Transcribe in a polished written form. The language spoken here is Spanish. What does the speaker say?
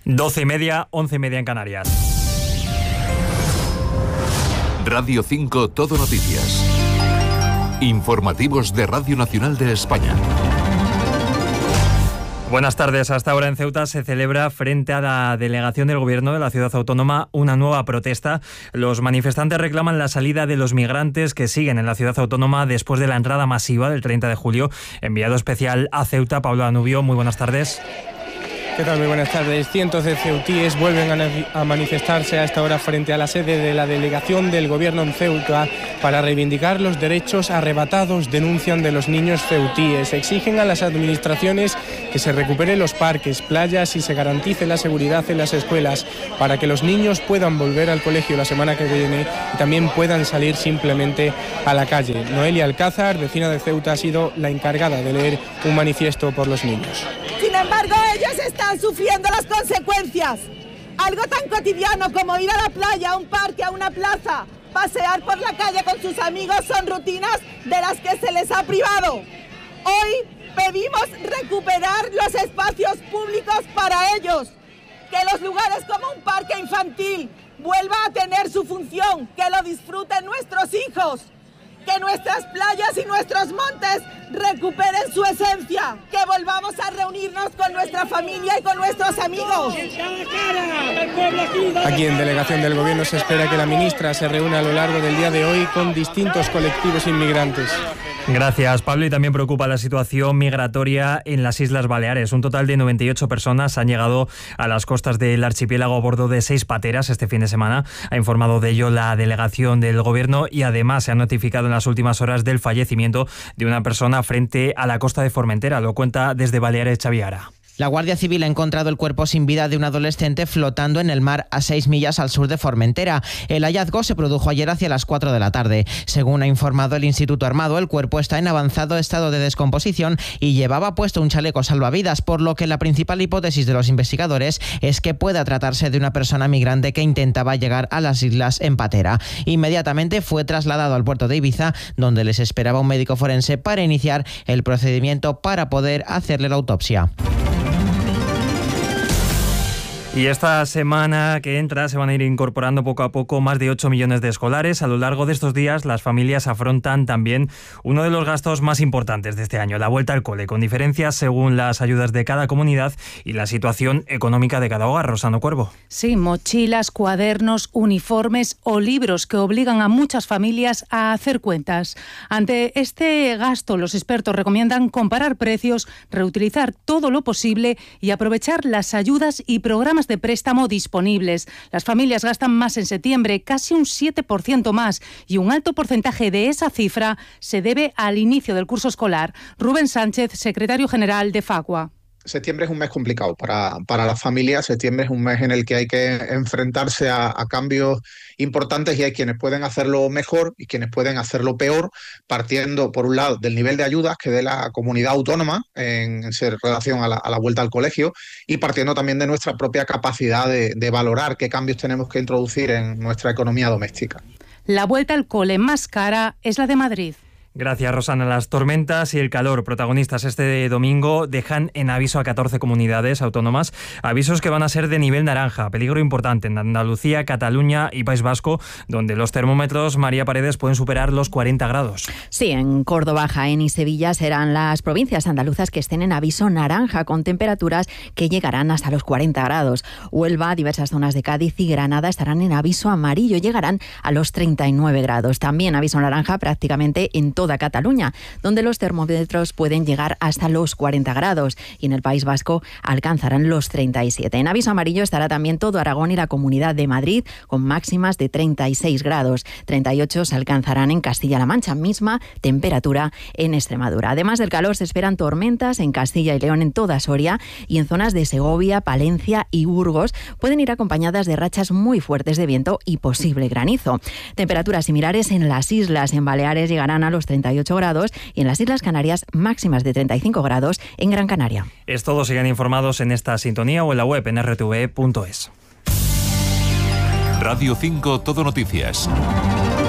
12:30, 11:30 en Canarias. Radio 5 Todo Noticias. Informativos de Radio Nacional de España. Buenas tardes. Hasta ahora en Ceuta se celebra frente a la delegación del Gobierno de la ciudad autónoma una nueva protesta. Los manifestantes reclaman la salida de los migrantes que siguen en la ciudad autónoma después de la entrada masiva del 30 de julio. Enviado especial a Ceuta, Pablo Danubio. Muy buenas tardes. ¿Qué tal? Muy buenas tardes. Cientos de ceutíes vuelven a manifestarse a esta hora frente a la sede de la delegación del Gobierno en Ceuta para reivindicar los derechos arrebatados, denuncian, de los niños ceutíes. Exigen a las administraciones que se recuperen los parques, playas y se garantice la seguridad en las escuelas para que los niños puedan volver al colegio la semana que viene y también puedan salir simplemente a la calle. Noelia Alcázar, vecina de Ceuta, ha sido la encargada de leer un manifiesto por los niños. Sin embargo, ellos están sufriendo las consecuencias. Algo tan cotidiano como ir a la playa, a un parque, a una plaza, pasear por la calle con sus amigos son rutinas de las que se les ha privado. Hoy pedimos recuperar los espacios públicos para ellos, que los lugares como un parque infantil vuelvan a tener su función, que lo disfruten nuestros hijos, que nuestras playas y nuestros montes recuperen su esencia, que volvamos a reunirnos con nuestra familia y con nuestros amigos. Aquí en delegación del Gobierno se espera que la ministra se reúna a lo largo del día de hoy con distintos colectivos inmigrantes. Gracias, Pablo. Y también preocupa la situación migratoria en las Islas Baleares. Un total de 98 personas han llegado a las costas del archipiélago a bordo de 6 pateras este fin de semana. Ha informado de ello la delegación del Gobierno y además se ha notificado en las últimas horas del fallecimiento de una persona frente a la costa de Formentera. Lo cuenta desde Baleares Xavi Ara. La Guardia Civil ha encontrado el cuerpo sin vida de un adolescente flotando en el mar a 6 millas al sur de Formentera. El hallazgo se produjo ayer hacia las 4 de la tarde. Según ha informado el Instituto Armado, el cuerpo está en avanzado estado de descomposición y llevaba puesto un chaleco salvavidas, por lo que la principal hipótesis de los investigadores es que pueda tratarse de una persona migrante que intentaba llegar a las islas en patera. Inmediatamente fue trasladado al puerto de Ibiza, donde les esperaba un médico forense para iniciar el procedimiento para poder hacerle la autopsia. Y esta semana que entra se van a ir incorporando poco a poco más de 8 millones de escolares. A lo largo de estos días las familias afrontan también uno de los gastos más importantes de este año, la vuelta al cole, con diferencias según las ayudas de cada comunidad y la situación económica de cada hogar. Rosano Cuervo. Sí, mochilas, cuadernos, uniformes o libros que obligan a muchas familias a hacer cuentas. Ante este gasto, los expertos recomiendan comparar precios, reutilizar todo lo posible y aprovechar las ayudas y programas de préstamo disponibles. Las familias gastan más en septiembre, casi un 7% más, y un alto porcentaje de esa cifra se debe al inicio del curso escolar. Rubén Sánchez, secretario general de Facua. Septiembre es un mes complicado para las familias. Septiembre es un mes en el que hay que enfrentarse a cambios importantes y hay quienes pueden hacerlo mejor y quienes pueden hacerlo peor, partiendo, por un lado, del nivel de ayudas que dé la comunidad autónoma en relación a la vuelta al colegio y partiendo también de nuestra propia capacidad de valorar qué cambios tenemos que introducir en nuestra economía doméstica. La vuelta al cole más cara es la de Madrid. Gracias, Rosana. Las tormentas y el calor, protagonistas este domingo, dejan en aviso a 14 comunidades autónomas. Avisos que van a ser de nivel naranja. Peligro importante en Andalucía, Cataluña y País Vasco, donde los termómetros, María Paredes, pueden superar los 40 grados. Sí, en Córdoba, Jaén y Sevilla serán las provincias andaluzas que estén en aviso naranja, con temperaturas que llegarán hasta los 40 grados. Huelva, diversas zonas de Cádiz y Granada estarán en aviso amarillo, llegarán a los 39 grados. También aviso naranja prácticamente en toda Cataluña, donde los termómetros pueden llegar hasta los 40 grados y en el País Vasco alcanzarán los 37. En aviso amarillo estará también todo Aragón y la Comunidad de Madrid, con máximas de 36 grados. 38 se alcanzarán en Castilla-La Mancha, misma temperatura en Extremadura. Además del calor, se esperan tormentas en Castilla y León, en toda Soria, y en zonas de Segovia, Palencia y Burgos pueden ir acompañadas de rachas muy fuertes de viento y posible granizo. Temperaturas similares en las islas. En Baleares llegarán a los 38 grados y en las Islas Canarias máximas de 35 grados en Gran Canaria. Es todo. Sigan informados en esta sintonía o en la web en rtve.es. Radio 5 Todo Noticias.